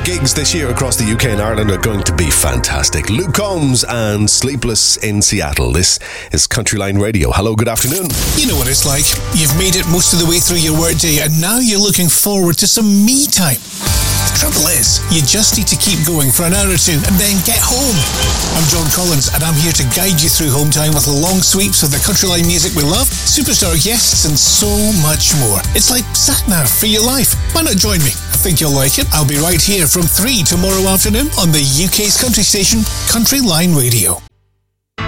gigs this year across the UK and Ireland are going to be fantastic. Luke Combs and Sleepless in Seattle. This is Countryline Radio. Hello, good afternoon. You know what it's like. You've made it most of the way through your workday and now you're looking forward to some me time. The trouble is, you just need to keep going for an hour or two and then get home. I'm John Collins and I'm here to guide you through home time with long sweeps of the Countryline music we love, superstar guests and so much more. It's like sat-nav for your life. Why not join me? I think you'll like it. I'll be right here from 3 tomorrow afternoon on the UK's country station, Countryline Radio.